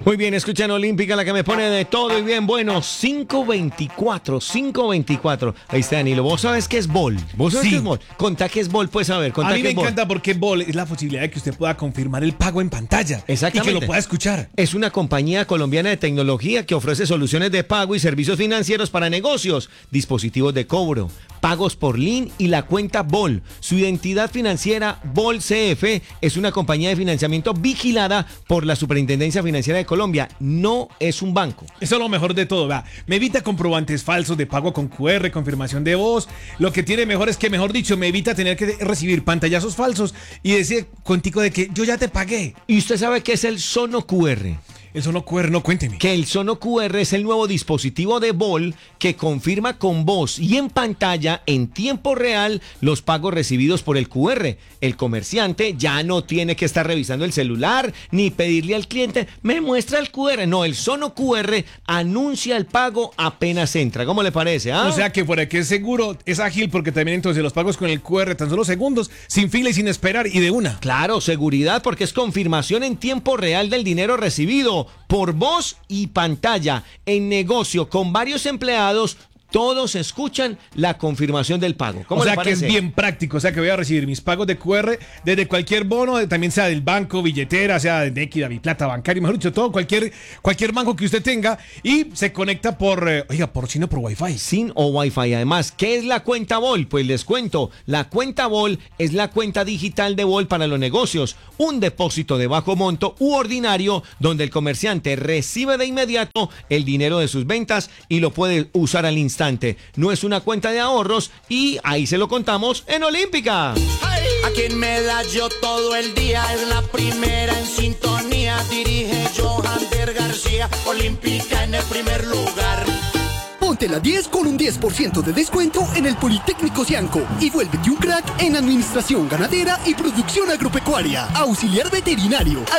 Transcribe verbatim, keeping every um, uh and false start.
Muy bien, escuchan Olímpica, la que me pone de todo y bien bueno. cinco veinticuatro, cinco veinticuatro. Ahí está, Danilo. ¿Vos sabés qué es bol? ¿Vos sabés Sí. qué es bol? Contá qué es bol, pues a ver, contá A mí qué me es bol. encanta porque Bol es la posibilidad de que usted pueda confirmar el pago en pantalla. Exactamente. Y que lo pueda escuchar. Es una compañía colombiana de tecnología que ofrece soluciones de pago y servicios financieros para negocios, dispositivos de cobro, pagos por link y la cuenta Bol. Su identidad financiera Bol C F es una compañía de financiamiento vigilada por la Superintendencia Financiera de Colombia. No es un banco. Eso es lo mejor de todo, ¿verdad? Me evita comprobantes falsos de pago con Q R, confirmación de voz. Lo que tiene mejor es que, mejor dicho, me evita tener que recibir pantallazos falsos y decir contigo de que yo ya te pagué. ¿Y usted sabe qué es el Sono Q R? Eso no Q R, no cuénteme. Que el Sono Q R es el nuevo dispositivo de Bol que confirma con voz y en pantalla en tiempo real los pagos recibidos por el Q R. El comerciante ya no tiene que estar revisando el celular ni pedirle al cliente, me muestra el Q R. No, el Sono Q R anuncia el pago apenas entra. ¿Cómo le parece? ¿Ah? O sea que fuera que es seguro, es ágil porque también entonces los pagos con el Q R tan solo segundos, sin fila y sin esperar y de una. Claro, seguridad porque es confirmación en tiempo real del dinero recibido por voz y pantalla en negocio con varios empleados. Todos escuchan la confirmación del pago. ¿Cómo O sea le que es parece? bien práctico, o sea que voy a recibir mis pagos de Q R desde cualquier bono, de- también sea del banco, billetera, sea de Equidad, mi plata bancaria, mejor dicho, todo, cualquier, cualquier banco que usted tenga y se conecta por, eh, oiga, por sino por Wi-Fi. Sin o Wi-Fi. Además, ¿qué es la cuenta Bol? Pues les cuento, la cuenta Bol es la cuenta digital de Bol para los negocios, un depósito de bajo monto u ordinario donde el comerciante recibe de inmediato el dinero de sus ventas y lo puede usar al instante. No es una cuenta de ahorros y ahí se lo contamos en Olímpica. Aquí en Medallo todo el día es la primera en sintonía. Dirige Johander García, Olímpica en el primer lugar. Ponte la diez con un diez por ciento de descuento en el Politécnico Cianco y vuélvete un crack en administración ganadera y producción agropecuaria, auxiliar veterinario,